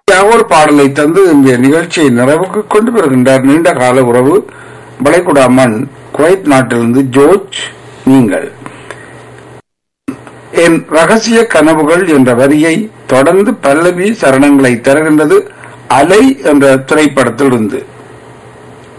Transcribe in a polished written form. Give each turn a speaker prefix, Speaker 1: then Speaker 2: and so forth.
Speaker 1: ஒரு பாடலை தந்து இந்த நிகழ்ச்சியை நிறைவுக்கு கொண்டு வருகின்றார். நீண்ட கால உறவு வளைகுடா மண் குவைத் நாட்டிலிருந்து ஜோர்ஜ். நீங்கள் என் ரகசிய கனவுகள் என்ற வரியை தொடர்ந்து பல்லவி சரணங்களை தருகின்றது அலை என்ற திரைப்படத்திலிருந்து.